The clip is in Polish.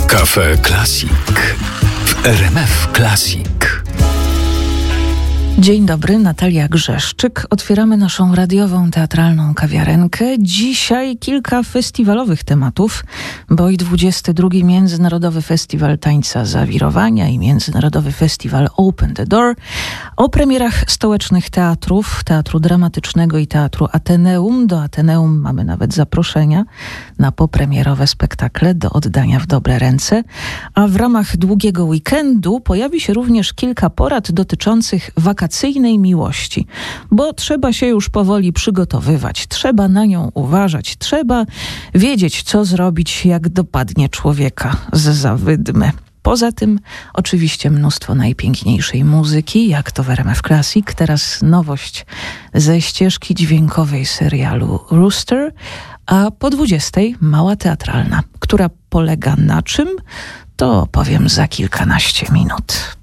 Cafe Classic w RMF Classic. Dzień dobry, Natalia Grzeszczyk. Otwieramy naszą radiową, teatralną kawiarenkę. Dzisiaj kilka festiwalowych tematów, bo i 22. Międzynarodowy Festiwal Tańca Zawirowania i Międzynarodowy Festiwal Open the Door. O premierach stołecznych teatrów, Teatru Dramatycznego i Teatru Ateneum. Do Ateneum mamy nawet zaproszenia na popremierowe spektakle do oddania w dobre ręce. A w ramach długiego weekendu pojawi się również kilka porad dotyczących wakacyjnej miłości, bo trzeba się już powoli przygotowywać, trzeba na nią uważać, trzeba wiedzieć, co zrobić, jak dopadnie człowieka z zawydmy. Poza tym oczywiście mnóstwo najpiękniejszej muzyki, jak to w RMF Classic. Teraz nowość ze ścieżki dźwiękowej serialu Rooster, a po 20 mała teatralna, która polega na czym? To opowiem za kilkanaście minut.